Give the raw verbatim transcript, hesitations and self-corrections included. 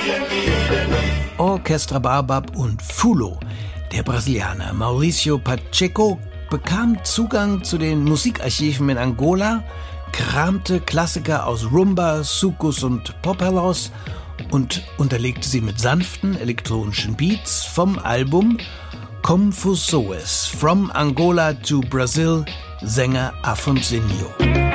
Orchestra Baobab und Fulo. Der Brasilianer Mauricio Pacheco bekam Zugang zu den Musikarchiven in Angola, kramte Klassiker aus Rumba, Soukous und Pop heraus und unterlegte sie mit sanften elektronischen Beats vom Album Confusoes, From Angola to Brazil, Sänger Afonsinho.